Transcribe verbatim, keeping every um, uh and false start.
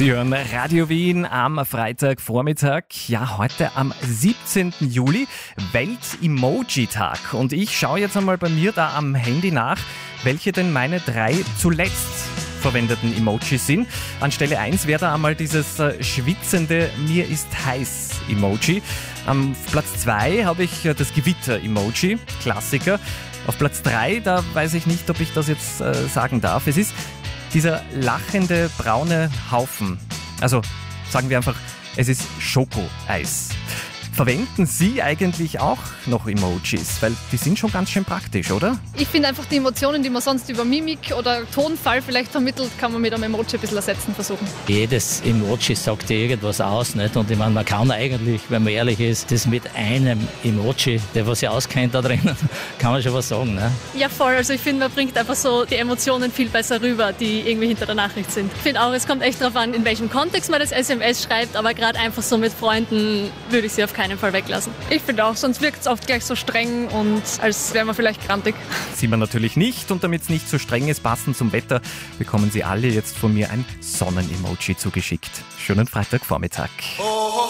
Sie hören Radio Wien am Freitagvormittag. Ja, heute am siebzehnten Juli, Welt-Emoji-Tag. Und ich schaue jetzt einmal bei mir da am Handy nach, welche denn meine drei zuletzt verwendeten Emojis sind. An Stelle eins wäre da einmal dieses äh, schwitzende Mir ist heiß Emoji. Am Platz zwei habe ich äh, das Gewitter-Emoji, Klassiker. Auf Platz drei, da weiß ich nicht, ob ich das jetzt äh, sagen darf. Es ist dieser lachende braune Haufen. Also sagen wir einfach, es ist Schokoeis. Verwenden Sie eigentlich auch noch Emojis? Weil die sind schon ganz schön praktisch, oder? Ich finde einfach die Emotionen, die man sonst über Mimik oder Tonfall vielleicht vermittelt, kann man mit einem Emoji ein bisschen ersetzen versuchen. Jedes Emoji sagt dir irgendwas aus, nicht? Und ich meine, man kann eigentlich, wenn man ehrlich ist, das mit einem Emoji, der was sich auskennt da drinnen, kann man schon was sagen, ne? Ja, voll. Also ich finde, man bringt einfach so die Emotionen viel besser rüber, die irgendwie hinter der Nachricht sind. Ich finde auch, es kommt echt darauf an, in welchem Kontext man das S M S schreibt, aber gerade einfach so mit Freunden würde ich sie auf keinen Fall weglassen. Ich finde auch, sonst wirkt es oft gleich so streng und als wäre man vielleicht grantig. Sieht man natürlich nicht, und damit es nicht so streng ist, passend zum Wetter, bekommen Sie alle jetzt von mir ein Sonnen-Emoji zugeschickt. Schönen Freitagvormittag.